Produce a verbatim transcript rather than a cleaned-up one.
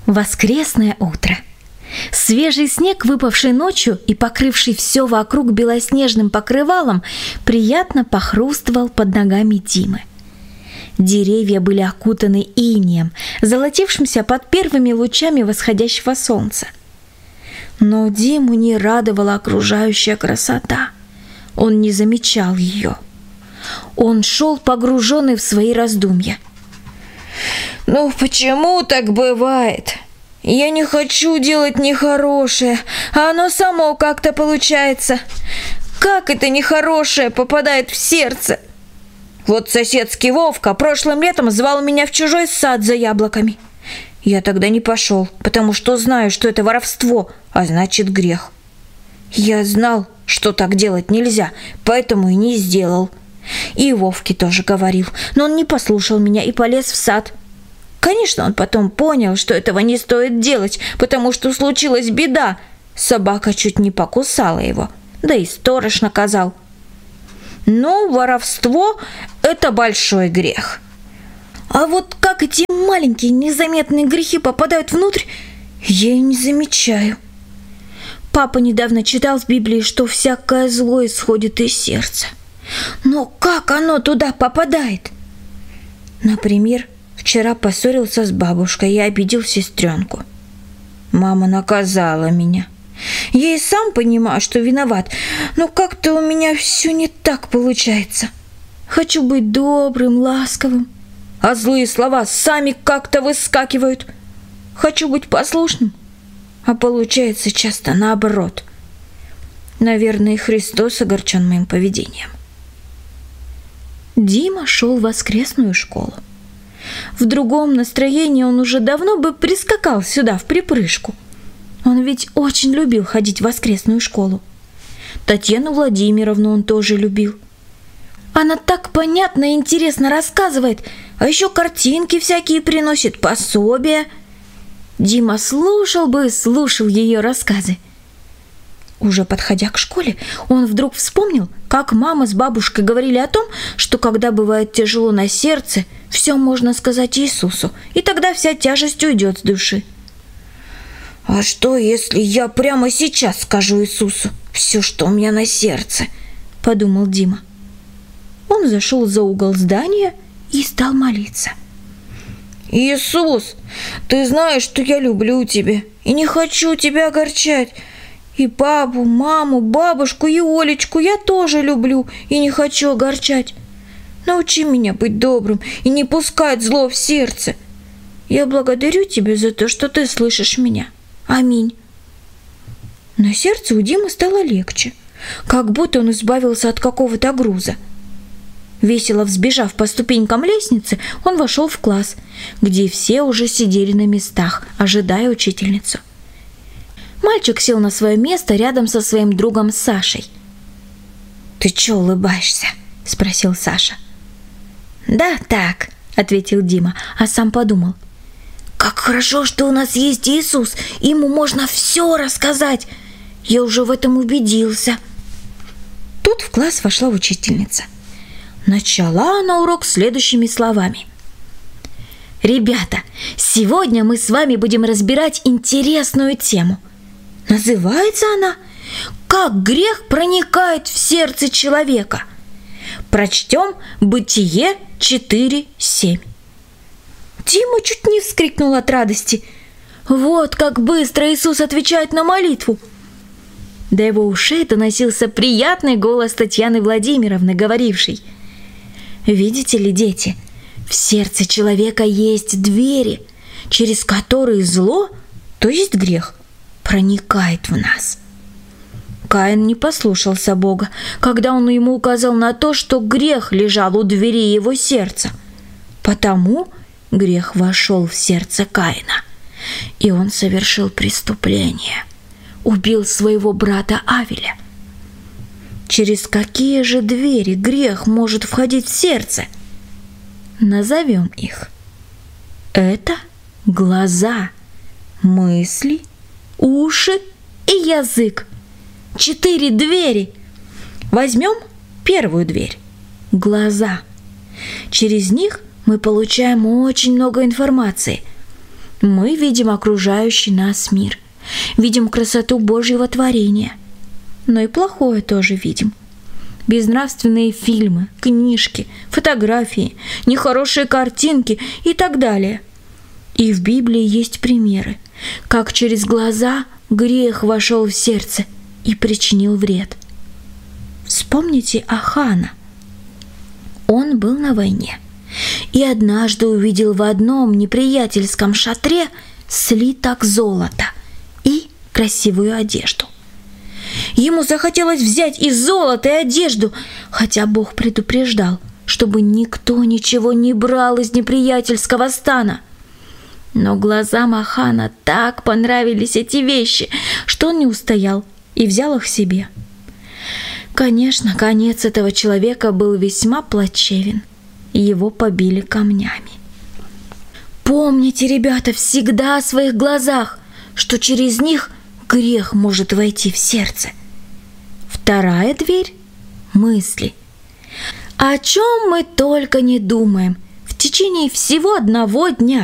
Воскресное утро. Свежий снег, выпавший ночью и покрывший все вокруг белоснежным покрывалом, приятно похрустывал под ногами Димы. Деревья были окутаны инеем, золотившимся под первыми лучами восходящего солнца. Но Диму не радовала окружающая красота. Он не замечал ее. Он шел погруженный в свои раздумья. «Ну почему так бывает? Я не хочу делать нехорошее, а оно само как-то получается. Как это нехорошее попадает в сердце? Вот соседский Вовка прошлым летом звал меня в чужой сад за яблоками. Я тогда не пошел, потому что знаю, что это воровство, а значит грех. Я знал, что так делать нельзя, поэтому и не сделал. И Вовке тоже говорил, но он не послушал меня и полез в сад. Конечно, он потом понял, что этого не стоит делать, потому что случилась беда. Собака чуть не покусала его, да и сторож наказал. Ну, воровство – это большой грех. А вот как эти маленькие незаметные грехи попадают внутрь, я и не замечаю. Папа недавно читал в Библии, что всякое зло исходит из сердца. Но как оно туда попадает? Например, вчера поссорился с бабушкой и обидел сестренку. Мама наказала меня. Я и сам понимаю, что виноват, но как-то у меня все не так получается. Хочу быть добрым, ласковым, а злые слова сами как-то выскакивают. Хочу быть послушным, а получается часто наоборот. Наверное, и Христос огорчен моим поведением. Дима шел в воскресную школу. В другом настроении он уже давно бы прискакал сюда в припрыжку. Он ведь очень любил ходить в воскресную школу. Татьяну Владимировну он тоже любил. Она так понятно и интересно рассказывает, а еще картинки всякие приносит, пособия. Дима слушал бы и слушал ее рассказы. Уже подходя к школе, он вдруг вспомнил, как мама с бабушкой говорили о том, что когда бывает тяжело на сердце, все можно сказать Иисусу, и тогда вся тяжесть уйдет с души. «А что, если я прямо сейчас скажу Иисусу все, что у меня на сердце?» – подумал Дима. Он зашел за угол здания и стал молиться. «Иисус, ты знаешь, что я люблю тебя и не хочу тебя огорчать. И папу, маму, бабушку и Олечку я тоже люблю и не хочу огорчать. Научи меня быть добрым и не пускать зло в сердце. Я благодарю тебя за то, что ты слышишь меня. Аминь». На сердце у Димы стало легче, как будто он избавился от какого-то груза. Весело взбежав по ступенькам лестницы, он вошел в класс, где все уже сидели на местах, ожидая учительницу. Мальчик сел на свое место рядом со своим другом Сашей. «Ты чё улыбаешься?» – спросил Саша. «Да так», – ответил Дима, а сам подумал. «Как хорошо, что у нас есть Иисус, ему можно все рассказать. Я уже в этом убедился». Тут в класс вошла учительница. Начала она урок следующими словами. «Ребята, сегодня мы с вами будем разбирать интересную тему. Называется она «Как грех проникает в сердце человека». Прочтем Бытие четыре семь. Дима чуть не вскрикнул от радости. Вот как быстро Иисус отвечает на молитву. До его ушей доносился приятный голос Татьяны Владимировны, говорившей: «Видите ли, дети, в сердце человека есть двери, через которые зло, то есть грех, проникает в нас». Каин не послушался Бога, когда он ему указал на то, что грех лежал у двери его сердца. Потому грех вошел в сердце Каина, и он совершил преступление, убил своего брата Авеля. Через какие же двери грех может входить в сердце? Назовем их. Это глаза, мысли, уши и язык. Четыре двери. Возьмем первую дверь – глаза. Через них мы получаем очень много информации. Мы видим окружающий нас мир, видим красоту Божьего творения, но и плохое тоже видим. Безнравственные фильмы, книжки, фотографии, нехорошие картинки и так далее. И в Библии есть примеры, как через глаза грех вошел в сердце и причинил вред. Вспомните Ахана. Он был на войне и однажды увидел в одном неприятельском шатре слиток золота и красивую одежду. Ему захотелось взять и золото, и одежду, хотя Бог предупреждал, чтобы никто ничего не брал из неприятельского стана. Но глазам Ахана так понравились эти вещи, что он не устоял и взял их себе. Конечно, конец этого человека был весьма плачевен, и его побили камнями. Помните, ребята, всегда о своих глазах, что через них грех может войти в сердце. Вторая дверь – мысли. О чем мы только не думаем в течение всего одного дня.